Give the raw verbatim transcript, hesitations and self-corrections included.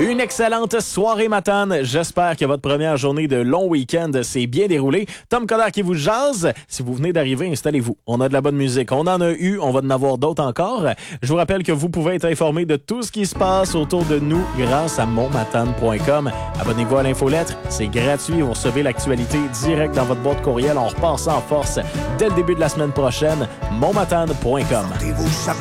Une excellente soirée matane. J'espère que votre première journée de long week-end s'est bien déroulée. Tom Coderre qui vous jase. Si vous venez d'arriver, installez-vous. On a de la bonne musique. On en a eu. On va en avoir d'autres encore. Je vous rappelle que vous pouvez être informé de tout ce qui se passe autour de nous grâce à montmatane point com. Abonnez-vous à l'infolettre. C'est gratuit. Vous recevez l'actualité direct dans votre boîte courriel. On repart ça en force dès le début de la semaine prochaine. montmatane point com.